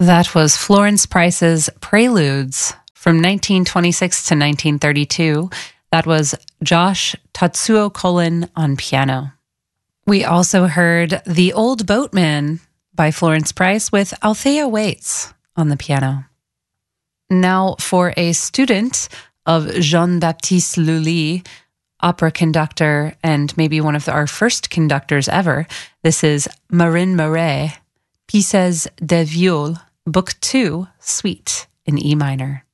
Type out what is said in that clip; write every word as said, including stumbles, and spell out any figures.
That was Florence Price's Preludes from nineteen twenty-six to nineteen thirty-two. That was Josh Tatsuo Cullen on piano. We also heard The Old Boatman by Florence Price with Althea Waits on the piano. Now for a student of Jean-Baptiste Lully, opera conductor and maybe one of our first conductors ever, this is Marin Marais, Pieces de Viol, Book two, Suite in E minor.